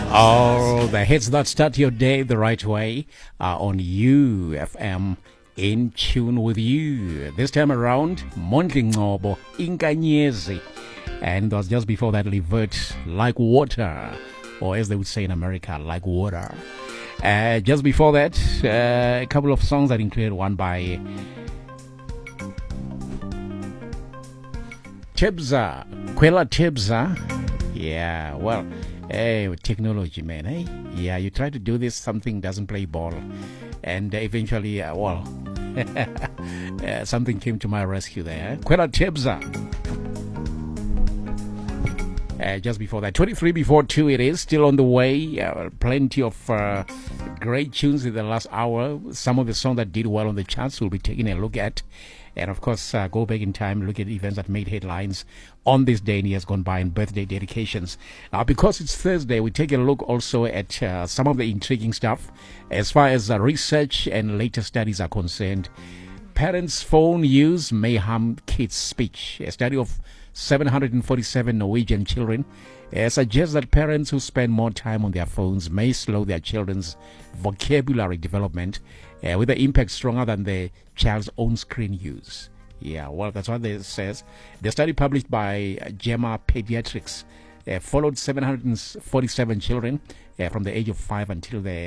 All the hits that start your day the right way are on UFM, in tune with you. This time around, Mondli Ngobo, Inkanyezi. And it was just before that, Levert, Like Water, or as they would say in America, Like Water. Just before that, a couple of songs that included one by Tibza, Kwela Tibza. Yeah, well, hey, technology, man, hey? Yeah, you try to do this, something doesn't play ball. And eventually, something came to my rescue there. Kwela Tibza. Just before that, 23 before 2 it is, still on the way. Plenty of great tunes in the last hour. Some of the songs that did well on the charts we'll be taking a look at. And of course, go back in time, look at events that made headlines on this day and years gone by and birthday dedications. Because it's Thursday, we take a look also at some of the intriguing stuff as far as research and latest studies are concerned. Parents' phone use may harm kids' speech. A study of 747 Norwegian children suggests that parents who spend more time on their phones may slow their children's vocabulary development, with the impact stronger than the child's own screen use. Yeah, well, that's what it says. The study published by JAMA Pediatrics followed 747 children from the age of 5 until the